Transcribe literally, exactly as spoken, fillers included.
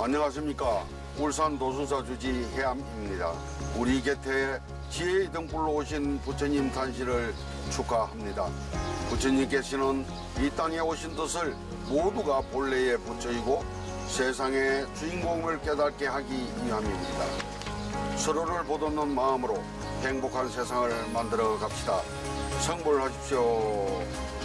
안녕하십니까. 울산 도순사 주지 해암입니다. 우리 곁에 지혜의 등불로 오신 부처님 탄신을 축하합니다. 부처님께서는 이 땅에 오신 뜻을 모두가 본래의 부처이고 세상의 주인공을 깨닫게 하기 위함입니다. 서로를 보듬는 마음으로 행복한 세상을 만들어 갑시다. 성불하십시오.